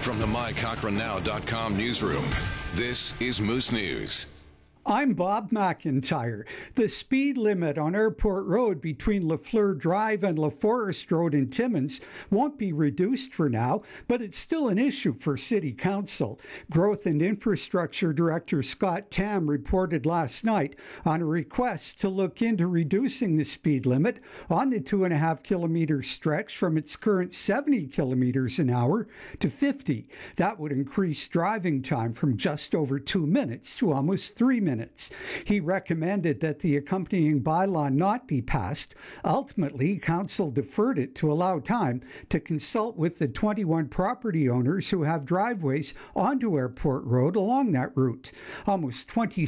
From the MyCochranNow.com newsroom, this is Moose News. I'm Bob McIntyre. The speed limit on Airport Road between Lafleur Drive and LaForest Road in Timmins won't be reduced for now, but it's still an issue for City Council. Growth and Infrastructure Director Scott Tam reported last night on a request to look into reducing the speed limit on the 2.5-kilometer stretch from its current 70 kilometers an hour to 50. That would increase driving time from just over 2 minutes to almost 3 minutes. He recommended that the accompanying bylaw not be passed. Ultimately, Council deferred it to allow time to consult with the 21 property owners who have driveways onto Airport Road along that route. Almost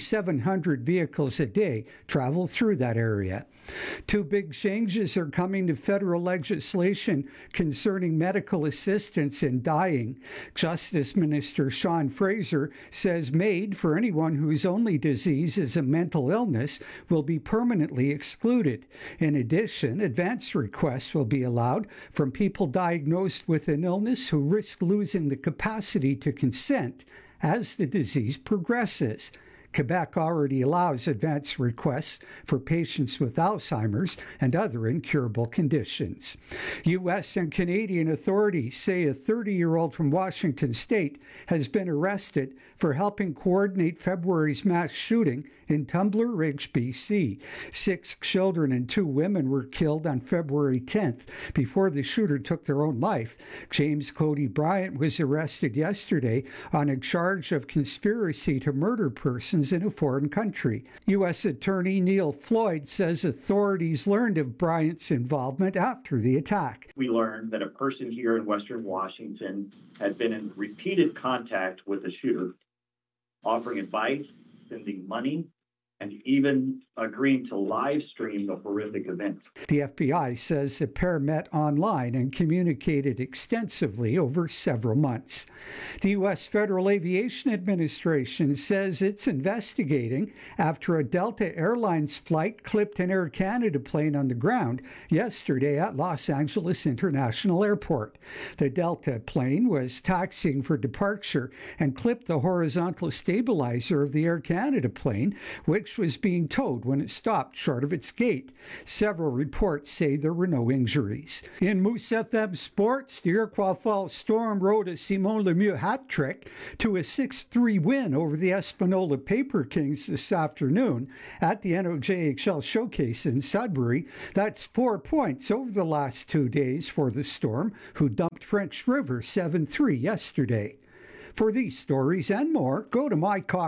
2,700 vehicles a day travel through that area. Two big changes are coming to federal legislation concerning medical assistance in dying. Justice Minister Sean Fraser says MAID for anyone whose only disease is a mental illness will be permanently excluded. In addition, advance requests will be allowed from people diagnosed with an illness who risk losing the capacity to consent as the disease progresses. Quebec already allows advance requests for patients with Alzheimer's and other incurable conditions. U.S. and Canadian authorities say a 30-year-old from Washington State has been arrested for helping coordinate February's mass shooting in Tumbler Ridge, BC. 6 children and 2 women were killed on February 10th before the shooter took their own life. James Cody Bryant was arrested yesterday on a charge of conspiracy to murder persons in a foreign country. U.S. Attorney Neil Floyd says authorities learned of Bryant's involvement after the attack. We learned that a person here in Western Washington had been in repeated contact with the shooter, offering advice, sending money, and even agreeing to live stream the horrific event. The FBI says the pair met online and communicated extensively over several months. The U.S. Federal Aviation Administration says it's investigating after a Delta Airlines flight clipped an Air Canada plane on the ground yesterday at Los Angeles International Airport. The Delta plane was taxiing for departure and clipped the horizontal stabilizer of the Air Canada plane, which was being towed when it stopped short of its gate. Several reports say there were no injuries. In Moose FM sports, the Iroquois Falls Storm rode a Simon Lemieux hat trick to a 6-3 win over the Espanola Paper Kings this afternoon at the NOJHL Showcase in Sudbury. That's 4 points over the last 2 days for the Storm, who dumped French River 7-3 yesterday. For these stories and more, go to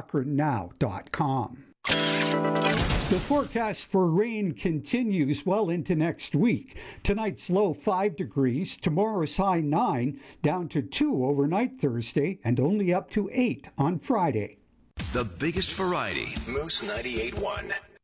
mycochrannow.com. The forecast for rain continues well into next week. Tonight's low 5 degrees, tomorrow's high 9, down to 2 overnight Thursday, and only up to 8 on Friday. The biggest variety. Moose 98.1.